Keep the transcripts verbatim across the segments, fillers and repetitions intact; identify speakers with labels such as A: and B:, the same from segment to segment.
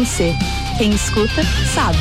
A: C. Quem escuta, sabe.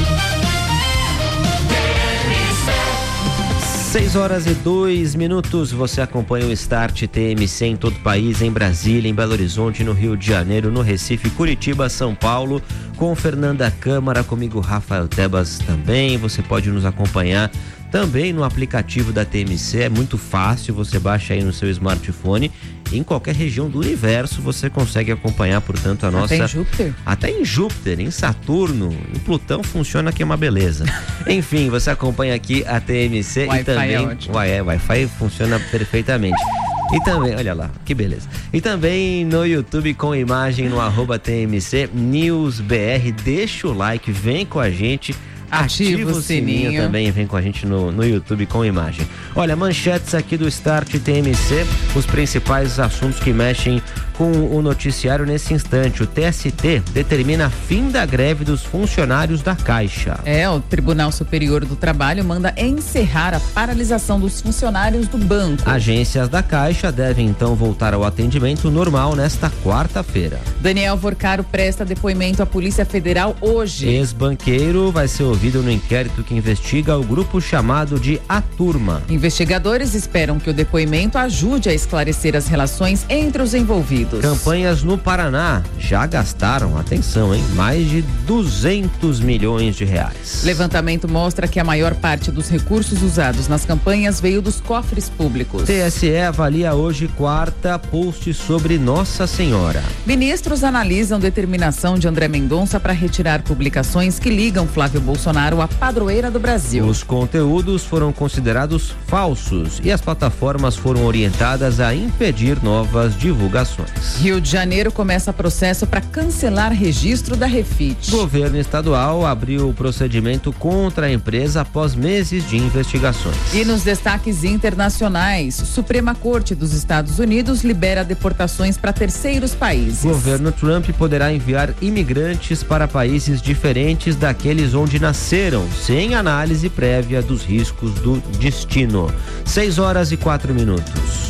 B: seis horas e dois minutos, você acompanha o Start T M C em todo o país, em Brasília, em Belo Horizonte, no Rio de Janeiro, no Recife, Curitiba, São Paulo, com Fernanda Câmara, comigo Rafael Tebas também. Você pode nos acompanhar também no aplicativo da T M C, é muito fácil, você baixa aí no seu smartphone. Em qualquer região do universo você consegue acompanhar, portanto, a nossa...
C: Até em Júpiter?
B: Até em Júpiter, em Saturno, em Plutão funciona que é uma beleza. Enfim, você acompanha aqui a T M C e também...
C: É ótimo.
B: Uai, é, Wi-Fi funciona perfeitamente. E também, olha lá, que beleza. E também no YouTube com imagem no arroba T M C News B R. Deixa o like, vem com a gente.
C: Ativa,
B: Ativa o sininho, sininho também, vem com a gente no, no YouTube com imagem. Olha, manchetes aqui do Start T M C, os principais assuntos que mexem com o noticiário nesse instante. O T S T determina fim da greve dos funcionários da Caixa.
C: É, o Tribunal Superior do Trabalho manda encerrar a paralisação dos funcionários do banco.
B: Agências da Caixa devem então voltar ao atendimento normal nesta quarta-feira.
C: Daniel Vorcaro presta depoimento à Polícia Federal hoje.
B: Ex-banqueiro vai ser ouvido no inquérito que investiga o grupo chamado de A Turma.
C: Investigadores esperam que o depoimento ajude a esclarecer as relações entre os envolvidos.
B: Campanhas no Paraná já gastaram, atenção, hein, mais de duzentos milhões de reais.
C: Levantamento mostra que a maior parte dos recursos usados nas campanhas veio dos cofres públicos.
B: T S E avalia hoje, quarta, post sobre Nossa Senhora.
C: Ministros analisam determinação de André Mendonça para retirar publicações que ligam Flávio Bolsonaro à padroeira do Brasil.
B: Os conteúdos foram considerados falsos e as plataformas foram orientadas a impedir novas divulgações.
C: Rio de Janeiro começa processo para cancelar registro da Refit.
B: Governo estadual abriu procedimento contra a empresa após meses de investigações.
C: E nos destaques internacionais, Suprema Corte dos Estados Unidos libera deportações para terceiros países.
B: Governo Trump poderá enviar imigrantes para países diferentes daqueles onde nasceram, sem análise prévia dos riscos do destino. seis horas e quatro minutos.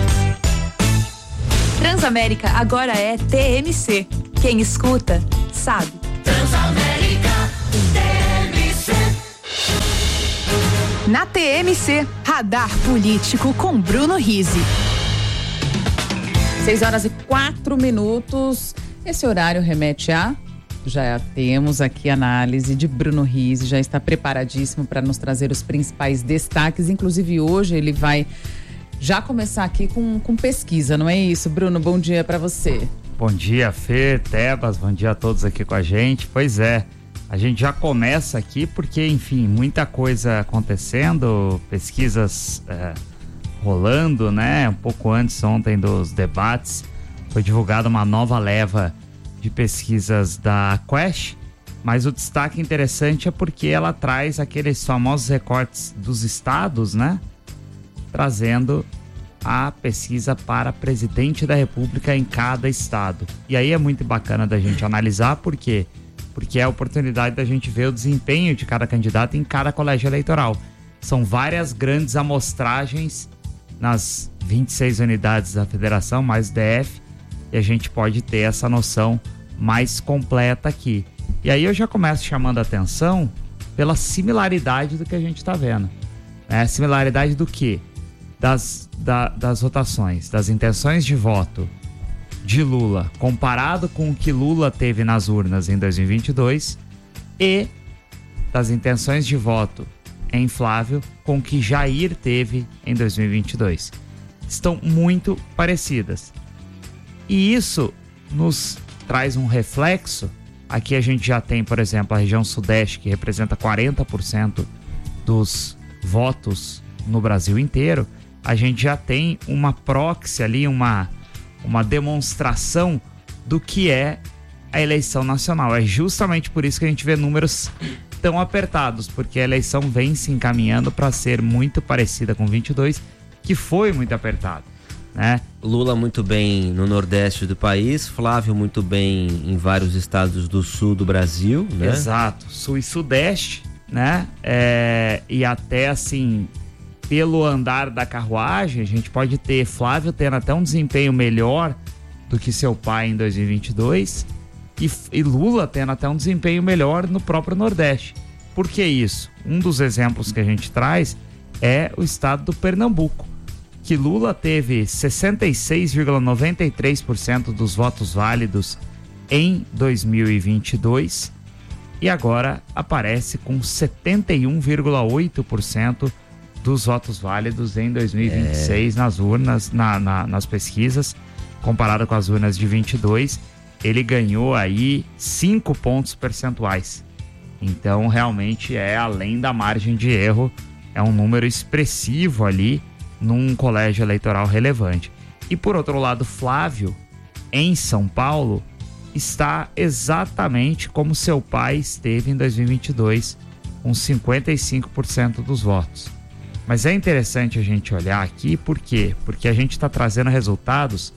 A: Transamérica agora é T M C. Quem escuta, sabe.
D: Transamérica, T M C.
A: Na T M C, Radar Político com Bruno Rizzi.
C: seis horas e quatro minutos. Esse horário remete a... Já temos aqui a análise de Bruno Rizzi, já está preparadíssimo para nos trazer os principais destaques. Inclusive hoje ele vai... já começar aqui com, com pesquisa, não é isso, Bruno? Bom dia para você.
E: Bom dia, Fê, Tebas, bom dia a todos aqui com a gente. Pois é, a gente já começa aqui porque, enfim, muita coisa acontecendo, pesquisas é, rolando, né? Um pouco antes ontem dos debates, foi divulgada uma nova leva de pesquisas da Quest, mas o destaque interessante é porque ela traz aqueles famosos recortes dos estados, né? Trazendo a pesquisa para presidente da República em cada estado. E aí é muito bacana da gente analisar, por quê? Porque é a oportunidade da gente ver o desempenho de cada candidato em cada colégio eleitoral. São várias grandes amostragens nas vinte e seis unidades da federação, mais D F, e a gente pode ter essa noção mais completa aqui. E aí eu já começo chamando a atenção pela similaridade do que a gente está vendo. É, similaridade do quê? Das, da, das votações, das intenções de voto de Lula, comparado com o que Lula teve nas urnas em dois mil e vinte e dois, e das intenções de voto em Flávio com o que Jair teve em dois mil e vinte e dois. Estão muito parecidas. E isso nos traz um reflexo. Aqui a gente já tem, por exemplo, a região sudeste, que representa quarenta por cento dos votos no Brasil inteiro. A gente já tem uma proxy ali, uma, uma demonstração do que é a eleição nacional. É justamente por isso que a gente vê números tão apertados, porque a eleição vem se encaminhando para ser muito parecida com vinte e dois, que foi muito apertado, né?
B: Lula muito bem no nordeste do país, Flávio muito bem em vários estados do sul do Brasil, né?
E: Exato, sul e sudeste, né? É, e até assim, pelo andar da carruagem, a gente pode ter Flávio tendo até um desempenho melhor do que seu pai em dois mil e vinte e dois e, e Lula tendo até um desempenho melhor no próprio Nordeste. Por que isso? Um dos exemplos que a gente traz é o estado do Pernambuco, que Lula teve sessenta e seis vírgula noventa e três por cento dos votos válidos em dois mil e vinte e dois e agora aparece com setenta e um vírgula oito por cento dos votos válidos em dois mil e vinte e seis é. nas urnas, na, na, nas pesquisas, comparado com as urnas de vinte e dois, ele ganhou aí cinco pontos percentuais. Então, realmente é além da margem de erro, é um número expressivo ali num colégio eleitoral relevante. E por outro lado, Flávio, em São Paulo, está exatamente como seu pai esteve em dois mil e vinte e dois, com cinquenta e cinco por cento dos votos. Mas é interessante a gente olhar aqui, por quê? Porque a gente está trazendo resultados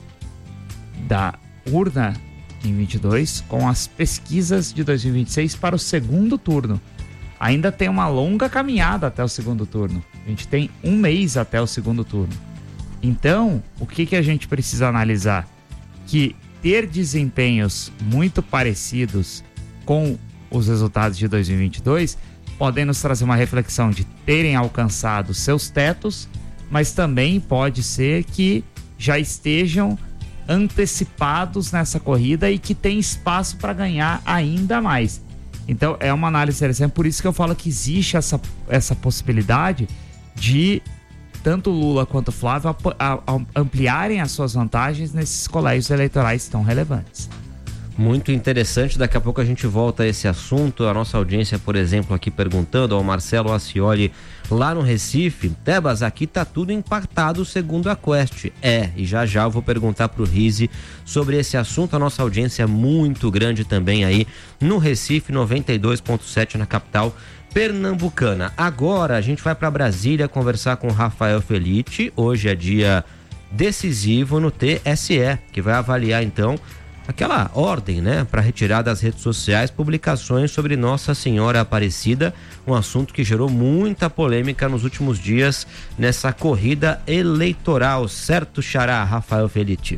E: da urna em vinte e dois com as pesquisas de dois mil e vinte e seis para o segundo turno. Ainda tem uma longa caminhada até o segundo turno. A gente tem um mês até o segundo turno. Então, o que, que a gente precisa analisar? Que ter desempenhos muito parecidos com os resultados de dois mil e vinte e dois podem nos trazer uma reflexão de terem alcançado seus tetos, mas também pode ser que já estejam antecipados nessa corrida e que tem espaço para ganhar ainda mais. Então é uma análise interessante, por isso que eu falo que existe essa, essa possibilidade de tanto Lula quanto Flávio a, a, a ampliarem as suas vantagens nesses colégios eleitorais tão relevantes.
B: Muito interessante, daqui a pouco a gente volta a esse assunto. A nossa audiência, por exemplo, aqui perguntando ao Marcelo Ascioli lá no Recife: Tebas, aqui tá tudo empatado segundo a Quest. É, e já já eu vou perguntar pro Rizzi sobre esse assunto. A nossa audiência é muito grande também aí no Recife, noventa e dois ponto sete na capital pernambucana. Agora a gente vai para Brasília conversar com Rafael Felitti. Hoje é dia decisivo no T S E, que vai avaliar então aquela ordem, né, para retirar das redes sociais publicações sobre Nossa Senhora Aparecida, um assunto que gerou muita polêmica nos últimos dias nessa corrida eleitoral, certo, Xará, Rafael Felitti?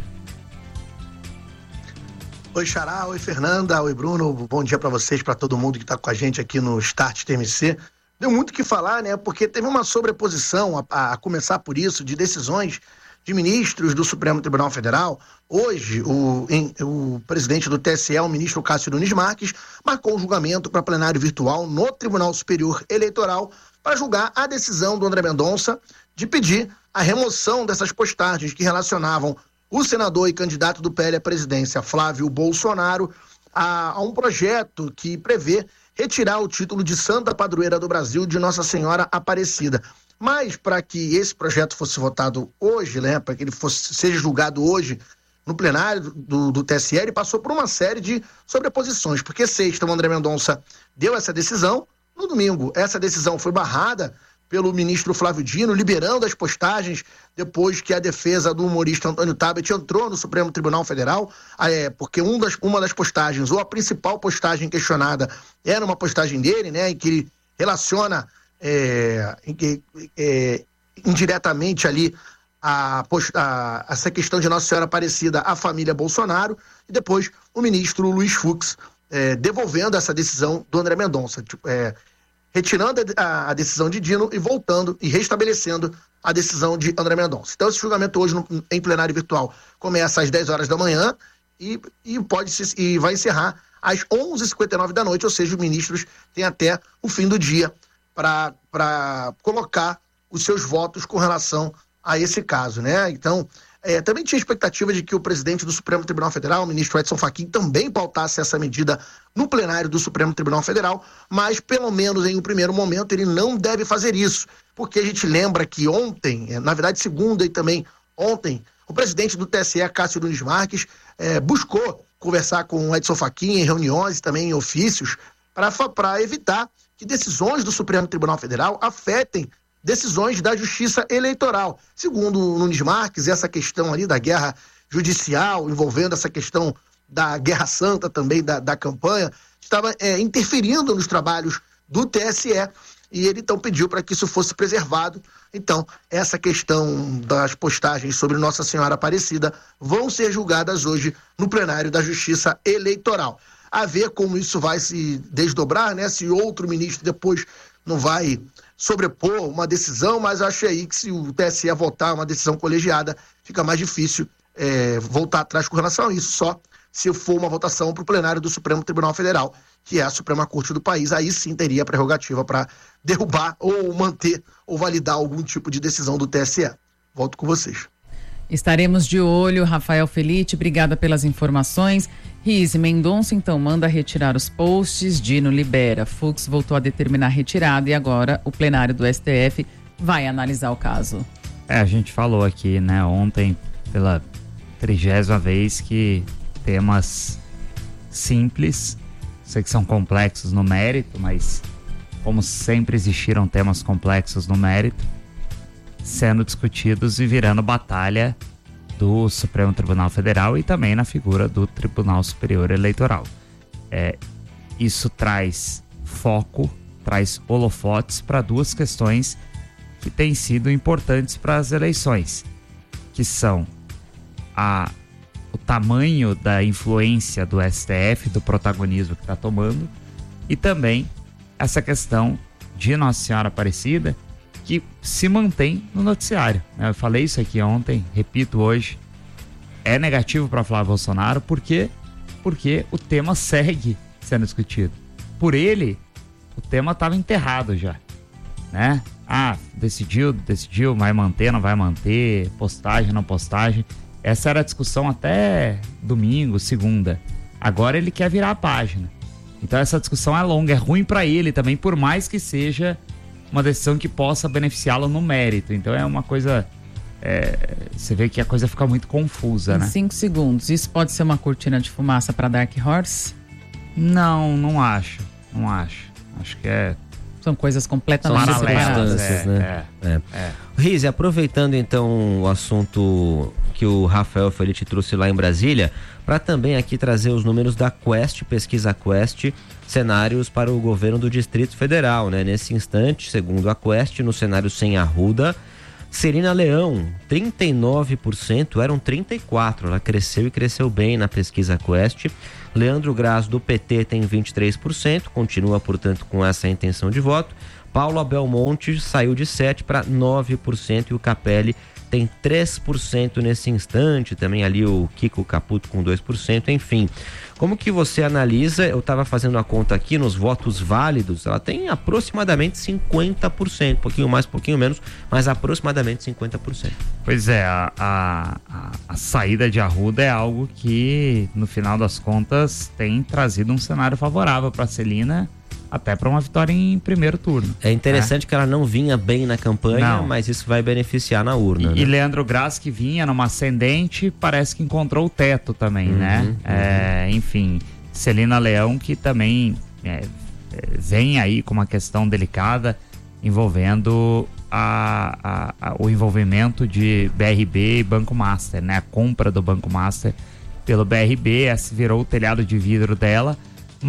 F: Oi, Xará, oi, Fernanda, oi, Bruno, bom dia para vocês, para todo mundo que está com a gente aqui no Start T M C. Deu muito o que falar, né, porque teve uma sobreposição, a, a começar por isso, de decisões de ministros do Supremo Tribunal Federal. Hoje, o, em, o presidente do T S E, o ministro Cássio Nunes Marques, marcou um julgamento para plenário virtual no Tribunal Superior Eleitoral para julgar a decisão do André Mendonça de pedir a remoção dessas postagens que relacionavam o senador e candidato do P L à presidência, Flávio Bolsonaro, a, a um projeto que prevê retirar o título de Santa Padroeira do Brasil de Nossa Senhora Aparecida. Mas para que esse projeto fosse votado hoje, né, para que ele fosse, seja julgado hoje no plenário do, do T S E, ele passou por uma série de sobreposições, porque sexta o André Mendonça deu essa decisão, no domingo essa decisão foi barrada pelo ministro Flávio Dino, liberando as postagens depois que a defesa do humorista Antônio Tabet entrou no Supremo Tribunal Federal, é, porque um das, uma das postagens, ou a principal postagem questionada, era uma postagem dele, né, em que ele relaciona É, é, indiretamente ali a, a, essa questão de Nossa Senhora Aparecida à família Bolsonaro, e depois o ministro Luiz Fux é, devolvendo essa decisão do André Mendonça, tipo, é, retirando a, a decisão de Dino e voltando e restabelecendo a decisão de André Mendonça. Então esse julgamento hoje no, em plenário virtual começa às dez horas da manhã e, e, pode se, e vai encerrar às onze e cinquenta e nove da noite, ou seja, os ministros têm até o fim do dia para colocar os seus votos com relação a esse caso, né? Então, é, também tinha expectativa de que o presidente do Supremo Tribunal Federal, o ministro Edson Fachin, também pautasse essa medida no plenário do Supremo Tribunal Federal, mas, pelo menos em um primeiro momento, ele não deve fazer isso, porque a gente lembra que ontem, na verdade segunda e também ontem, o presidente do T S E, Cássio Nunes Marques, é, buscou conversar com o Edson Fachin em reuniões e também em ofícios para evitar que decisões do Supremo Tribunal Federal afetem decisões da Justiça Eleitoral. Segundo o Nunes Marques, essa questão ali da guerra judicial, envolvendo essa questão da Guerra Santa também, da, da campanha, estava é, interferindo nos trabalhos do T S E, e ele então pediu para que isso fosse preservado. Então, essa questão das postagens sobre Nossa Senhora Aparecida vão ser julgadas hoje no plenário da Justiça Eleitoral. a ver como isso vai se desdobrar, né? Se outro ministro depois não vai sobrepor uma decisão, mas acho aí que se o T S E votar uma decisão colegiada, fica mais difícil é, voltar atrás com relação a isso, só se for uma votação para o plenário do Supremo Tribunal Federal, que é a Suprema Corte do país, aí sim teria a prerrogativa para derrubar ou manter ou validar algum tipo de decisão do T S E. Volto com vocês.
C: Estaremos de olho, Rafael Felite, obrigada pelas informações. Rise Mendonça, então, manda retirar os posts, Dino libera. Fux voltou a determinar a retirada e agora o plenário do S T F vai analisar o caso.
E: É, a gente falou aqui, né, ontem, pela trigésima vez, que temas simples, sei que são complexos no mérito, mas como sempre existiram temas complexos no mérito, sendo discutidos e virando batalha do Supremo Tribunal Federal e também na figura do Tribunal Superior Eleitoral. É, isso traz foco, traz holofotes para duas questões que têm sido importantes para as eleições, que são a, o tamanho da influência do S T F, do protagonismo que está tomando, e também essa questão de Nossa Senhora Aparecida, que se mantém no noticiário. Eu falei isso aqui ontem, repito hoje, é negativo para Flávio Bolsonaro, por quê? Porque o tema segue sendo discutido. Por ele, o tema estava enterrado já, né? Ah, decidiu, decidiu, vai manter, não vai manter, postagem, não postagem. Essa era a discussão até domingo, segunda. Agora ele quer virar a página. Então essa discussão é longa, é ruim para ele também, por mais que seja uma decisão que possa beneficiá-lo no mérito. Então é uma coisa... É, você vê que a coisa fica muito confusa,
C: em
E: né?
C: Cinco segundos. Isso pode ser uma cortina de fumaça para Dark Horse?
E: Não, não acho. Não acho. Acho que é...
C: São coisas completamente separadas.
B: É, né?
E: é,
B: é.
E: é.
B: Rise, aproveitando então o assunto que o Rafael Felite trouxe lá em Brasília, para também aqui trazer os números da Quest, pesquisa Quest, cenários para o governo do Distrito Federal, né? Nesse instante, segundo a Quest, no cenário sem Arruda, Celina Leão, trinta e nove por cento, eram trinta e quatro por cento, ela cresceu e cresceu bem na pesquisa Quest. Leandro Graz, do P T, tem vinte e três por cento, continua, portanto, com essa intenção de voto. Paulo Abelmonte saiu de sete por cento para nove por cento e o Capelli tem três por cento nesse instante, também ali o Kiko Caputo com dois por cento, enfim. Como que você analisa? Eu estava fazendo a conta aqui nos votos válidos, ela tem aproximadamente cinquenta por cento, um pouquinho mais, um pouquinho menos, mas aproximadamente cinquenta por cento.
E: Pois é, a, a, a, a saída de Arruda é algo que, no final das contas, tem trazido um cenário favorável para a Celina, até para uma vitória em primeiro turno.
B: É interessante é. que ela não vinha bem na campanha, não. mas isso vai beneficiar na urna.
E: E,
B: né?
E: e Leandro Graz, que vinha numa ascendente, parece que encontrou o teto também, uhum, né? Uhum. É, enfim, Celina Leão, que também é, vem aí com uma questão delicada envolvendo a, a, a, o envolvimento de B R B e Banco Master, né? A compra do Banco Master pelo B R B, essa virou o telhado de vidro dela,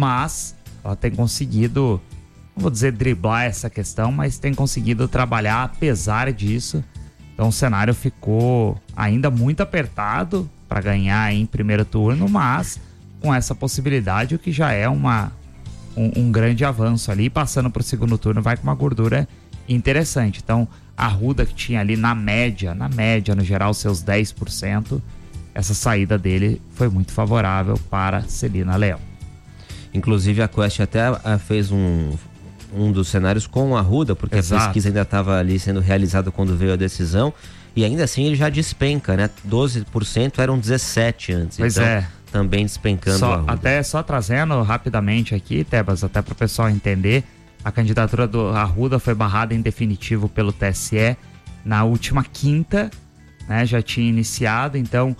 E: mas ela tem conseguido, não vou dizer driblar essa questão, mas tem conseguido trabalhar apesar disso. Então o cenário ficou ainda muito apertado para ganhar em primeiro turno, mas com essa possibilidade, o que já é uma, um, um grande avanço ali. Passando para o segundo turno, vai com uma gordura interessante. Então a Arruda, que tinha ali na média, na média, no geral, seus dez por cento, essa saída dele foi muito favorável para Celina Leão.
B: Inclusive a Quest até uh, fez um, um dos cenários com a Arruda, porque Exato. a pesquisa ainda estava ali sendo realizada quando veio a decisão, e ainda assim ele já despenca, né? doze por cento eram dezessete por cento antes.
E: Pois
B: então,
E: é.
B: Também despencando
E: só,
B: a Arruda.
E: Até só trazendo rapidamente aqui, Tebas, até para o pessoal entender, a candidatura do Arruda foi barrada em definitivo pelo T S E na última quinta, né? Já tinha iniciado, então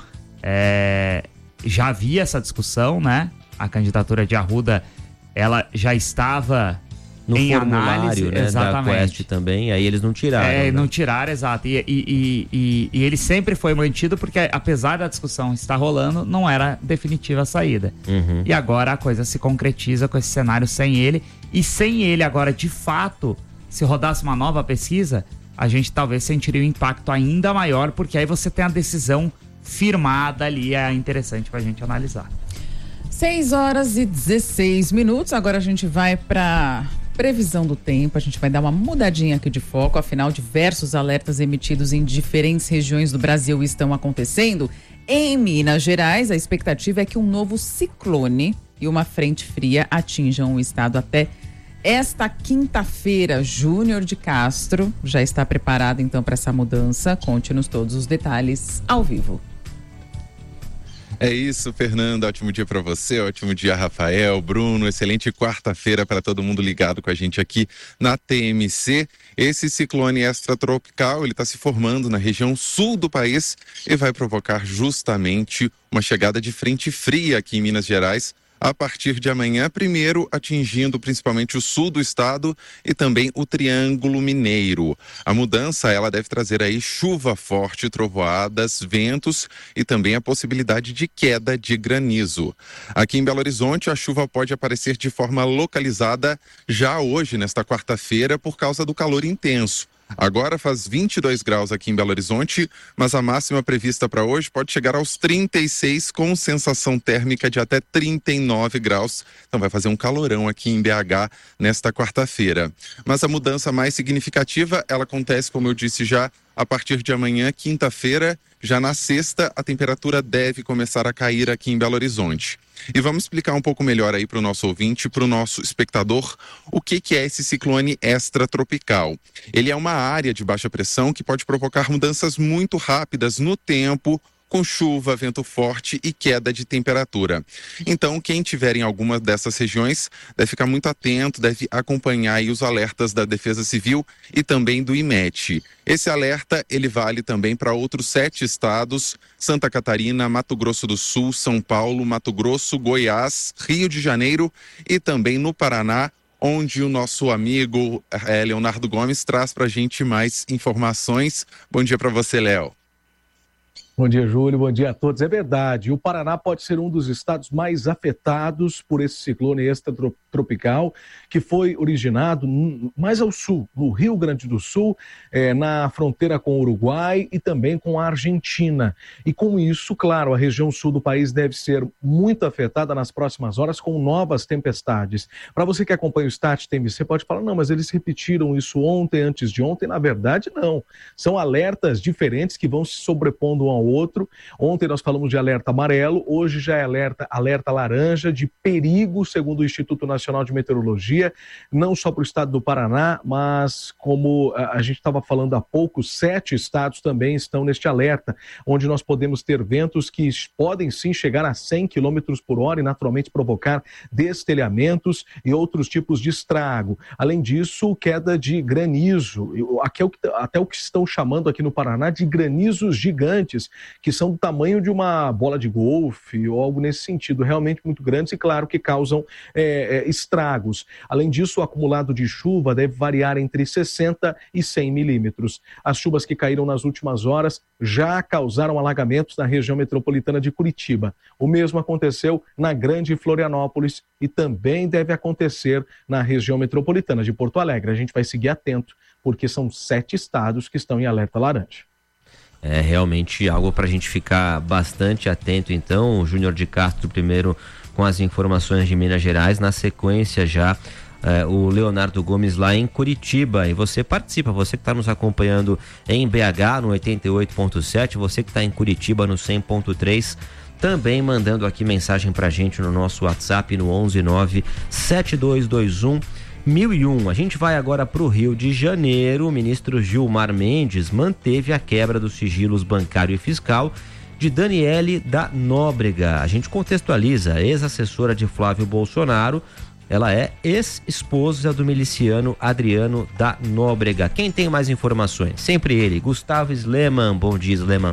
E: é, já havia essa discussão, né? A candidatura de Arruda, ela já estava
B: no
E: em
B: formulário,
E: análise,
B: né,
E: exatamente.
B: Da Quest também, aí eles não tiraram.
E: É,
B: né?
E: não tiraram, exato. E, e, e, e, e ele sempre foi mantido porque, apesar da discussão estar rolando, não era definitiva a saída.
B: Uhum.
E: E agora a coisa se concretiza com esse cenário sem ele. E sem ele agora, de fato, se rodasse uma nova pesquisa, a gente talvez sentiria um impacto ainda maior, porque aí você tem a decisão firmada ali, é interessante pra gente analisar.
C: seis horas e dezesseis minutos. Agora a gente vai para previsão do tempo. A gente vai dar uma mudadinha aqui de foco. Afinal, diversos alertas emitidos em diferentes regiões do Brasil estão acontecendo. Em Minas Gerais, a expectativa é que um novo ciclone e uma frente fria atinjam o estado até esta quinta-feira. Júnior de Castro já está preparado então para essa mudança. Conte-nos todos os detalhes ao vivo.
G: É isso, Fernando. Ótimo dia para você, ótimo dia, Rafael, Bruno. Excelente quarta-feira para todo mundo ligado com a gente aqui na T M C. Esse ciclone extratropical, ele está se formando na região sul do país e vai provocar justamente uma chegada de frente fria aqui em Minas Gerais a partir de amanhã, primeiro atingindo principalmente o sul do estado e também o Triângulo Mineiro. A mudança, ela deve trazer aí chuva forte, trovoadas, ventos e também a possibilidade de queda de granizo. Aqui em Belo Horizonte, a chuva pode aparecer de forma localizada já hoje, nesta quarta-feira, por causa do calor intenso. Agora faz vinte e dois graus aqui em Belo Horizonte, mas a máxima prevista para hoje pode chegar aos trinta e seis, com sensação térmica de até trinta e nove graus. Então vai fazer um calorão aqui em B H nesta quarta-feira. Mas a mudança mais significativa, ela acontece, como eu disse já, a partir de amanhã, quinta-feira. Já na sexta, a temperatura deve começar a cair aqui em Belo Horizonte. E vamos explicar um pouco melhor aí para o nosso ouvinte, para o nosso espectador, o que, que é esse ciclone extratropical. Ele é uma área de baixa pressão que pode provocar mudanças muito rápidas no tempo, com chuva, vento forte e queda de temperatura. Então, quem tiver em alguma dessas regiões deve ficar muito atento, deve acompanhar aí os alertas da Defesa Civil e também do I M E T. Esse alerta, ele vale também para outros sete estados: Santa Catarina, Mato Grosso do Sul, São Paulo, Mato Grosso, Goiás, Rio de Janeiro e também no Paraná, onde o nosso amigo eh, Leonardo Gomes traz para a gente mais informações. Bom dia para você, Léo.
H: Bom dia, Júlio. Bom dia a todos. É verdade, o Paraná pode ser um dos estados mais afetados por esse ciclone extratropical, que foi originado mais ao sul, no Rio Grande do Sul, é, na fronteira com o Uruguai e também com a Argentina. E com isso, claro, a região sul do país deve ser muito afetada nas próximas horas com novas tempestades. Para você que acompanha o Start T M C, pode falar, não, mas eles repetiram isso ontem, antes de ontem. Na verdade, não. São alertas diferentes que vão se sobrepondo um ao outro. Ontem nós falamos de alerta amarelo, hoje já é alerta, alerta laranja de perigo, segundo o Instituto Nacional de Meteorologia, não só para o estado do Paraná, mas como a, a gente estava falando há pouco, sete estados também estão neste alerta, onde nós podemos ter ventos que podem sim chegar a cem quilômetros por hora e naturalmente provocar destelhamentos e outros tipos de estrago. Além disso, queda de granizo, até o que, até o que estão chamando aqui no Paraná de granizos gigantes, que são do tamanho de uma bola de golfe ou algo nesse sentido, realmente muito grandes e, claro, que causam é, é, estragos. Além disso, o acumulado de chuva deve variar entre sessenta e cem milímetros. As chuvas que caíram nas últimas horas já causaram alagamentos na região metropolitana de Curitiba. O mesmo aconteceu na Grande Florianópolis e também deve acontecer na região metropolitana de Porto Alegre. A gente vai seguir atento, porque são sete estados que estão em alerta laranja.
B: É realmente algo para a gente ficar bastante atento. Então, o Júnior de Castro primeiro com as informações de Minas Gerais, na sequência já é, o Leonardo Gomes lá em Curitiba. E você participa, você que está nos acompanhando em B H no oitenta e oito ponto sete, você que está em Curitiba no cem ponto três, também mandando aqui mensagem para a gente no nosso WhatsApp no onze nove sete dois dois um mil e um. A gente vai agora para o Rio de Janeiro. O ministro Gilmar Mendes manteve a quebra dos sigilos bancário e fiscal de Daniele da Nóbrega. A gente contextualiza: ex-assessora de Flávio Bolsonaro, ela é ex-esposa do miliciano Adriano da Nóbrega. Quem tem mais informações? Sempre ele, Gustavo Sleman. Bom dia, Sleman.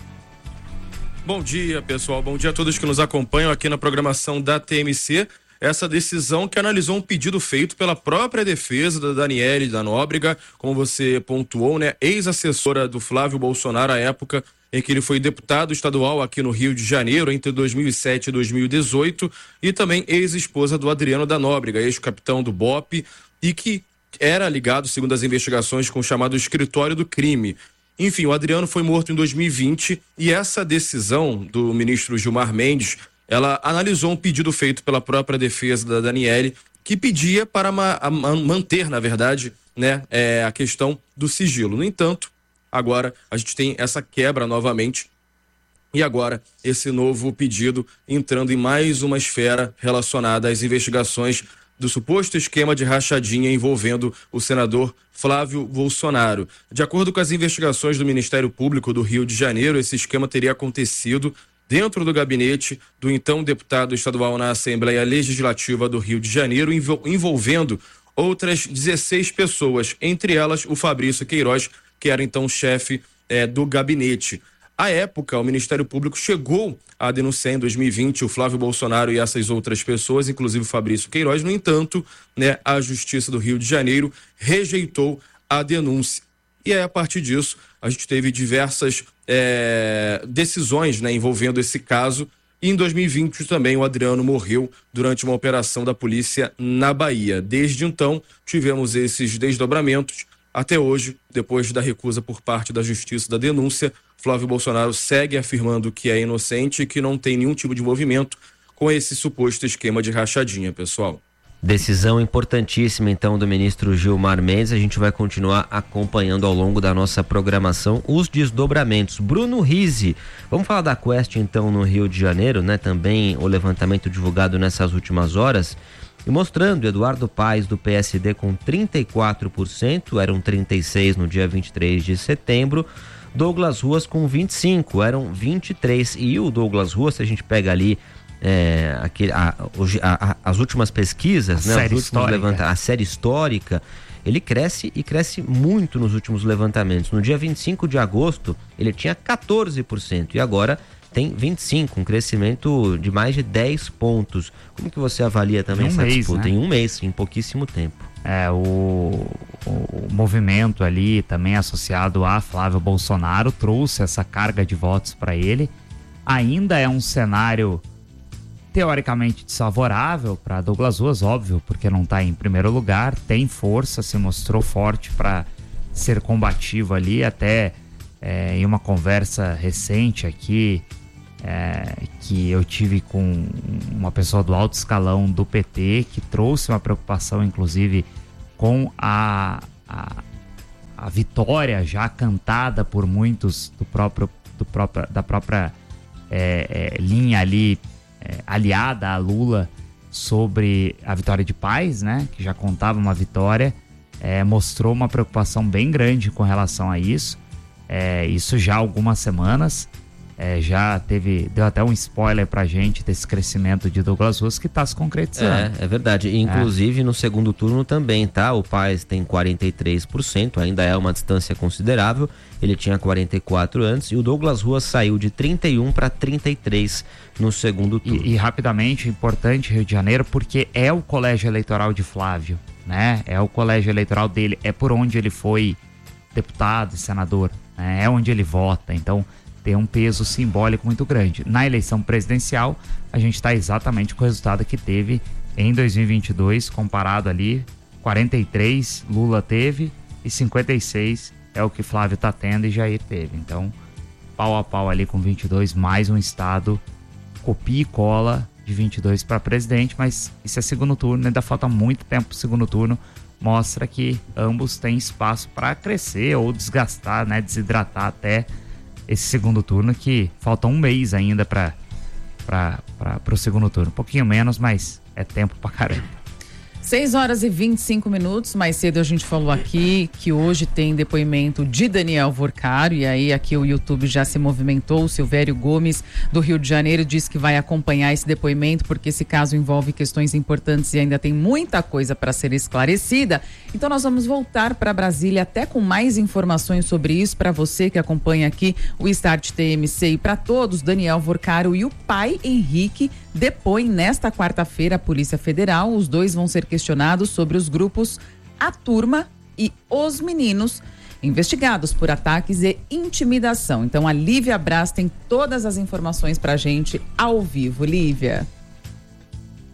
I: Bom dia, pessoal. Bom dia a todos que nos acompanham aqui na programação da T M C. Essa decisão que analisou um pedido feito pela própria defesa da Daniele da Nóbrega, como você pontuou, né? Ex-assessora do Flávio Bolsonaro à época em que ele foi deputado estadual aqui no Rio de Janeiro entre dois mil e sete e dois mil e dezoito, e também ex-esposa do Adriano da Nóbrega, ex-capitão do B O P, e que era ligado, segundo as investigações, com o chamado escritório do crime. Enfim, o Adriano foi morto em dois mil e vinte e essa decisão do ministro Gilmar Mendes ela analisou um pedido feito pela própria defesa da Daniele, que pedia para ma- a- manter, na verdade, né, é, a questão do sigilo. No entanto, agora a gente tem essa quebra novamente e agora esse novo pedido entrando em mais uma esfera relacionada às investigações do suposto esquema de rachadinha envolvendo o senador Flávio Bolsonaro. De acordo com as investigações do Ministério Público do Rio de Janeiro, esse esquema teria acontecido dentro do gabinete do então deputado estadual na Assembleia Legislativa do Rio de Janeiro, envolvendo outras dezesseis pessoas, entre elas o Fabrício Queiroz, que era então chefe eh, do gabinete. À época, o Ministério Público chegou a denunciar em dois mil e vinte o Flávio Bolsonaro e essas outras pessoas, inclusive o Fabrício Queiroz. No entanto, né, a Justiça do Rio de Janeiro rejeitou a denúncia. E aí, a partir disso, a gente teve diversas é, decisões, né, envolvendo esse caso. E em dois mil e vinte também o Adriano morreu durante uma operação da polícia na Bahia. Desde então, tivemos esses desdobramentos. Até hoje, depois da recusa por parte da Justiça da denúncia, Flávio Bolsonaro segue afirmando que é inocente e que não tem nenhum tipo de envolvimento com esse suposto esquema de rachadinha, pessoal.
B: Decisão importantíssima, então, do ministro Gilmar Mendes. A gente vai continuar acompanhando ao longo da nossa programação os desdobramentos. Bruno Rizzi, vamos falar da Quest, então, no Rio de Janeiro, né? Também o levantamento divulgado nessas últimas horas e mostrando Eduardo Paes, do P S D, com trinta e quatro por cento, eram trinta e seis por cento no dia vinte e três de setembro. Douglas Ruas com vinte e cinco por cento, eram vinte e três por cento. E o Douglas Ruas, se a gente pega ali É, aquele, a, a, a, as últimas pesquisas,
E: a,
B: né,
E: série
B: os últimos levanta, a série histórica, ele cresce e cresce muito nos últimos levantamentos. No dia vinte e cinco de agosto, ele tinha quatorze por cento e agora tem vinte e cinco por cento, um crescimento de mais de dez pontos. Como que você avalia também
E: em um
B: essa
E: mês,
B: disputa?
E: Né?
B: Em um mês, em pouquíssimo tempo.
E: É, o, o, o movimento ali, também associado a Flávio Bolsonaro, trouxe essa carga de votos para ele. Ainda é um cenário teoricamente desfavorável para Douglas Ruas, óbvio, porque não está em primeiro lugar, tem força, se mostrou forte para ser combativo ali, até é, em uma conversa recente aqui, é, que eu tive com uma pessoa do alto escalão do P T, que trouxe uma preocupação, inclusive, com a, a, a vitória já cantada por muitos do próprio, do próprio, da própria é, é, linha ali, É, aliada a Lula, sobre a vitória de Paes, né, que já contava uma vitória, é, mostrou uma preocupação bem grande com relação a isso, é, isso já há algumas semanas, é, já teve, deu até um spoiler pra gente desse crescimento de Douglas Ruas que tá se concretizando.
B: É, é verdade, inclusive é. no segundo turno também, tá? O Paes tem quarenta e três por cento, ainda é uma distância considerável, ele tinha quarenta e quatro antes, e o Douglas Ruas saiu de trinta e um para trinta e três no segundo turno.
E: E, e rapidamente, importante, Rio de Janeiro, porque é o colégio eleitoral de Flávio, né? É o colégio eleitoral dele, é por onde ele foi deputado e senador, né? É onde ele vota, então tem um peso simbólico muito grande. Na eleição presidencial, a gente está exatamente com o resultado que teve em dois mil e vinte e dois, comparado ali, quarenta e três Lula teve e cinquenta e seis é o que Flávio está tendo e Jair teve. Então, pau a pau ali com vinte e dois, mais um estado, copia e cola de vinte e dois para presidente, mas isso é segundo turno, ainda falta muito tempo para o segundo turno, mostra que ambos têm espaço para crescer ou desgastar, né, desidratar até esse segundo turno, que falta um mês ainda para para o segundo turno. Um pouquinho menos, mas é tempo pra caramba.
C: seis horas e vinte e cinco minutos, mais cedo a gente falou aqui que hoje tem depoimento de Daniel Vorcaro, e aí aqui o YouTube já se movimentou. O Silvério Gomes, do Rio de Janeiro, disse que vai acompanhar esse depoimento, porque esse caso envolve questões importantes e ainda tem muita coisa para ser esclarecida. Então nós vamos voltar para Brasília até com mais informações sobre isso, para você que acompanha aqui o Start T M C, e para todos. Daniel Vorcaro e o pai Henrique depõem nesta quarta-feira a Polícia Federal. Os dois vão ser questionados sobre os grupos A Turma e Os Meninos, investigados por ataques e intimidação. Então a Lívia Braz tem todas as informações pra gente ao vivo. Lívia.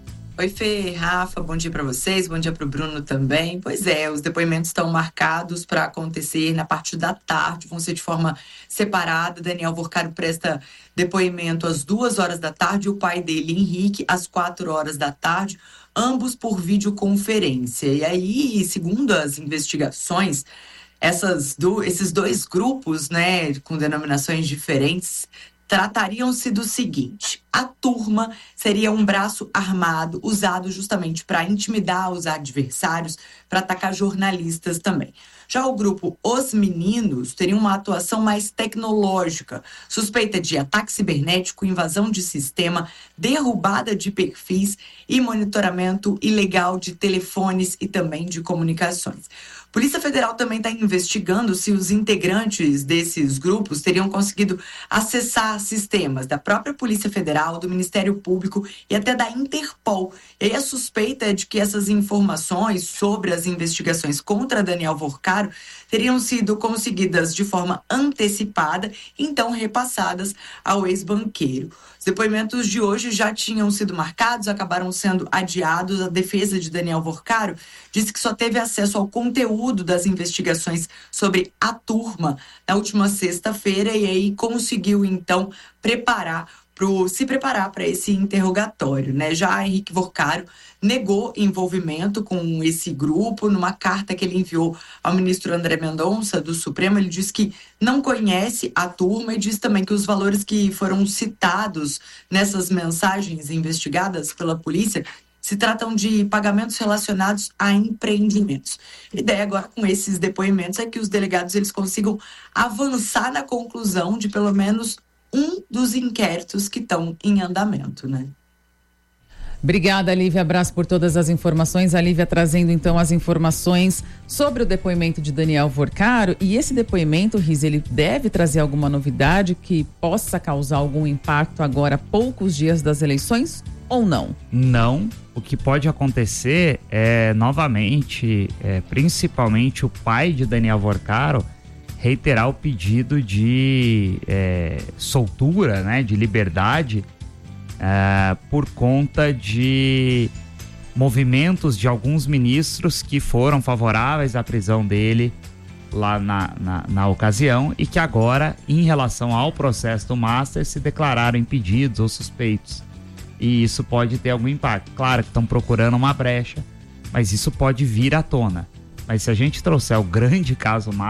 J: Oi, Fê, Rafa, bom dia para vocês, bom dia para o Bruno também. Pois é, os depoimentos estão marcados para acontecer na parte da tarde, vão ser de forma separada. Daniel Vorcaro presta depoimento às duas horas da tarde e o pai dele, Henrique, às quatro horas da tarde, ambos por videoconferência. E aí, segundo as investigações, essas do, esses dois grupos, né, com denominações diferentes, tratariam-se do seguinte: a turma seria um braço armado usado justamente para intimidar os adversários, para atacar jornalistas também. Já o grupo Os Meninos teria uma atuação mais tecnológica, suspeita de ataque cibernético, invasão de sistema, derrubada de perfis e monitoramento ilegal de telefones e também de comunicações. Polícia Federal também está investigando se os integrantes desses grupos teriam conseguido acessar sistemas da própria Polícia Federal, do Ministério Público e até da Interpol. E aí a suspeita é de que essas informações sobre as investigações contra Daniel Vorcaro teriam sido conseguidas de forma antecipada, então repassadas ao ex-banqueiro. Os depoimentos de hoje já tinham sido marcados, acabaram sendo adiados. A defesa de Daniel Vorcaro disse que só teve acesso ao conteúdo das investigações sobre a turma na última sexta-feira e aí conseguiu, então, preparar pro, se preparar para esse interrogatório, né? Já Henrique Vorcaro negou envolvimento com esse grupo. Numa carta que ele enviou ao ministro André Mendonça, do Supremo, ele diz que não conhece a turma e diz também que os valores que foram citados nessas mensagens investigadas pela polícia se tratam de pagamentos relacionados a empreendimentos. A ideia agora com esses depoimentos é que os delegados eles consigam avançar na conclusão de pelo menos um dos inquéritos que estão em andamento, né?
C: Obrigada, Lívia. Abraço por todas as informações. A Lívia trazendo então as informações sobre o depoimento de Daniel Vorcaro. E esse depoimento, Riz, ele deve trazer alguma novidade que possa causar algum impacto agora, poucos dias das eleições, ou não?
E: Não. O que pode acontecer é, novamente, é, principalmente o pai de Daniel Vorcaro, reiterar o pedido de é, soltura, né, de liberdade, é, por conta de movimentos de alguns ministros que foram favoráveis à prisão dele lá na, na, na ocasião e que agora, em relação ao processo do Master, se declararam impedidos ou suspeitos. E isso pode ter algum impacto. Claro que estão procurando uma brecha, mas isso pode vir à tona. Mas se a gente trouxer o grande caso Master,